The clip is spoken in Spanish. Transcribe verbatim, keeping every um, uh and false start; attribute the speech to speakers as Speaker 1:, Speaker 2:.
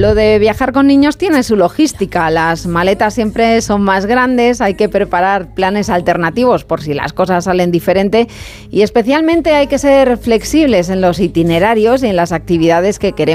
Speaker 1: Lo de viajar con niños tiene su logística. Las maletas siempre son más grandes, hay que preparar planes alternativos por si las cosas salen diferente y especialmente hay que ser flexibles en los itinerarios y en las actividades que queremos